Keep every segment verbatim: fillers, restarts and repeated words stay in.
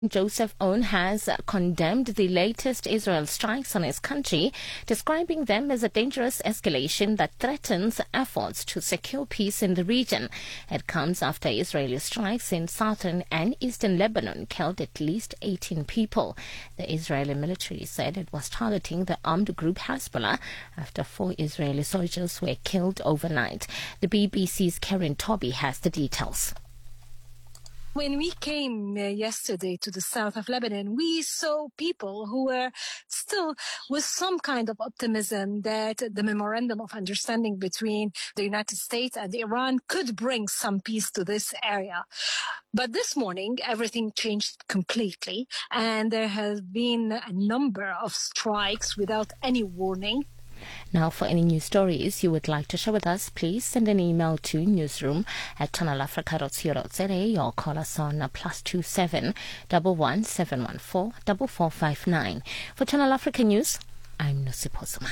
Joseph Aoun has condemned the latest Israel strikes on his country, describing them as a dangerous escalation that threatens efforts to secure peace in the region. It comes after Israeli strikes in southern and eastern Lebanon killed at least eighteen people. The Israeli military said it was targeting the armed group Hezbollah after four Israeli soldiers were killed overnight. The B B C's Karen Toby has the details. When we came uh, yesterday to the south of Lebanon, we saw people who were still with some kind of optimism that the memorandum of understanding between the United States and Iran could bring some peace to this area. But this morning, everything changed completely, and there has been a number of strikes without any warning. Now, for any news stories you would like to share with us, please send an email to newsroom at channel africa dot co dot za or call us on plus two seven one one seven one four four four five nine. For Channel Africa News, I'm Nosipho Zuma.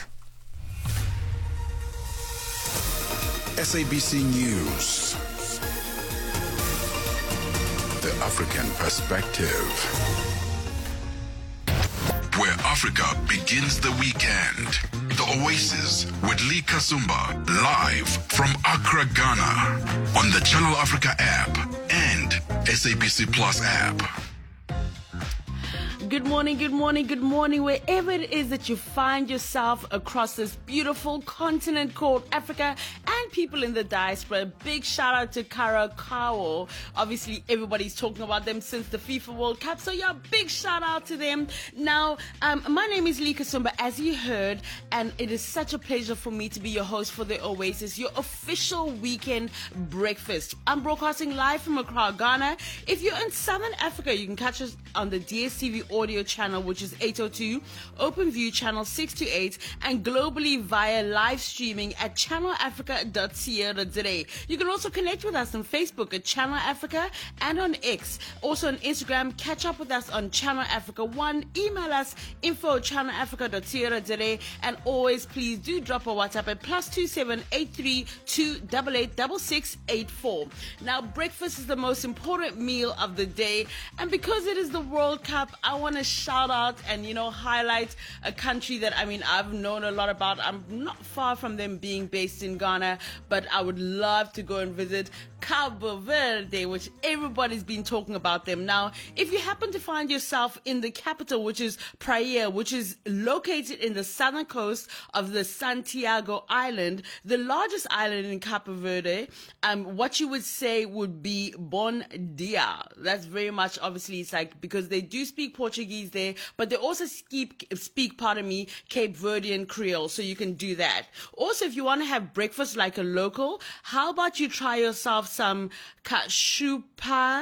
S A B C News, the African perspective, where Africa begins the weekend. The Oasis with Lee Kasumba, live from Accra, Ghana, on the Channel Africa app and S A B C Plus app. Good morning, good morning, good morning, wherever it is that you find yourself across this beautiful continent called Africa and people in the diaspora. Big shout out to Curacao. Obviously, everybody's talking about them since the FIFA World Cup. So, yeah, big shout out to them. Now, um, my name is Lee Kasumba, as you heard, and it is such a pleasure for me to be your host for the Oasis, your official weekend breakfast. I'm broadcasting live from Accra, Ghana. If you're in Southern Africa, you can catch us on the D S T V audio channel, which is eight oh two, OpenView channel six two eight, and globally via live streaming at channel africa dot co dot za. You can also connect with us on Facebook at Channel Africa and on X. Also on Instagram, catch up with us on Channel Africa one. Email us info at channel africa dot co dot za, and always please do drop a WhatsApp at plus two seven eight three two eight eight six six eight four. Now, breakfast is the most important meal of the day, and because it is the World Cup, I want to shout out and, you know, highlight a country that, I mean, I've known a lot about. I'm not far from them being based in Ghana, but I would love to go and visit Cabo Verde, which everybody's been talking about them. Now, if you happen to find yourself in the capital, which is Praia, which is located in the southern coast of the Santiago Island, the largest island in Cabo Verde, um, what you would say would be Bon Dia. That's very much, obviously, it's like, because they do speak Portuguese there, but they also speak, speak, pardon me, Cape Verdean Creole, so you can do that. Also, if you want to have breakfast like a local, how about you try yourself some cachupa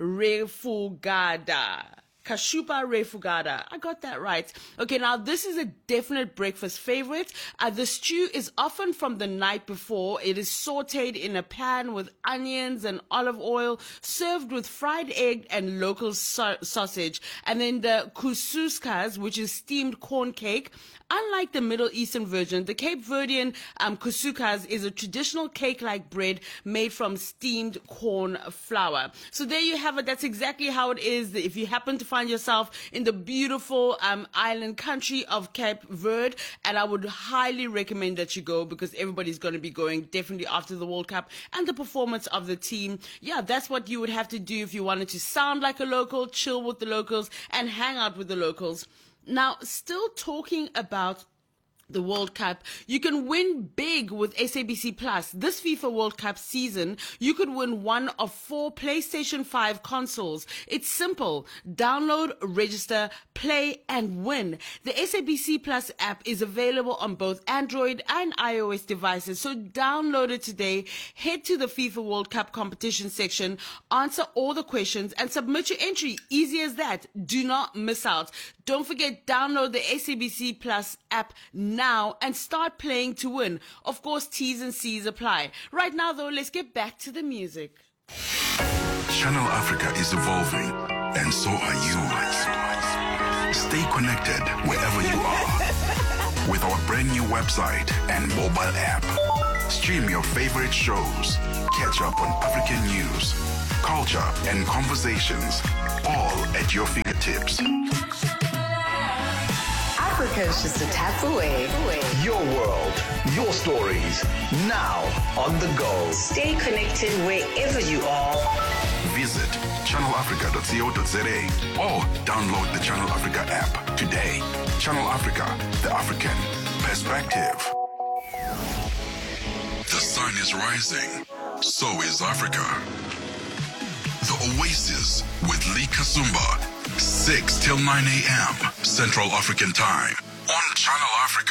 refugada. Cachupa refugada. I got that right. Okay, now this is a definite breakfast favorite. Uh, the stew is often from the night before. It is sauteed in a pan with onions and olive oil, served with fried egg and local so- sausage. And then the kususkas, which is steamed corn cake. Unlike the Middle Eastern version, the Cape Verdean um, kusukas is a traditional cake-like bread made from steamed corn flour. So there you have it. That's exactly how it is. If you happen to find yourself in the beautiful um, island country of Cape Verde, and I would highly recommend that you go, because everybody's going to be going definitely after the World Cup and the performance of the team. Yeah, that's what you would have to do if you wanted to sound like a local, chill with the locals, and hang out with the locals. Now, still talking about the World Cup, you can win big with S A B C Plus. This FIFA World Cup season, you could win one of four PlayStation five consoles. It's simple. Download, register, play, and win. The S A B C Plus app is available on both Android and iOS devices, so download it today. Head to the FIFA World Cup competition section, answer all the questions, and submit your entry. Easy as that. Do not miss out. Don't forget, download the S A B C Plus app now and start playing to win. Of course, T's and C's apply. Right now, though, let's get back to the music. Channel Africa is evolving, and so are you. Stay connected wherever you are with our brand new website and mobile app. Stream your favorite shows, catch up on African news, culture, and conversations, all at your fingertips. Africa is just a tap away. Your world, your stories, now on the go. Stay connected wherever you are. Visit channel africa dot co dot za or download the Channel Africa app today. Channel Africa, the African perspective. The sun is rising, so is Africa. The Oasis with Lee Kasumba, six till nine a.m. Central African Time on Channel Africa.